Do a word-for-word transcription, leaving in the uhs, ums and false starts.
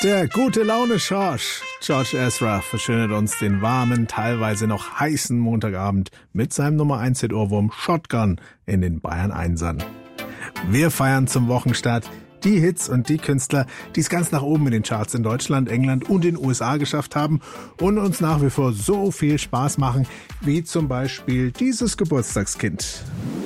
Der gute Laune Schorsch, George Ezra, verschönert uns den warmen, teilweise noch heißen Montagabend mit seinem Nummer eins Hit Ohrwurm Shotgun in den Bayern Einsern. Wir feiern zum Wochenstart die Hits und die Künstler, die es ganz nach oben in den Charts in Deutschland, England und den U S A geschafft haben und uns nach wie vor so viel Spaß machen, wie zum Beispiel dieses Geburtstagskind.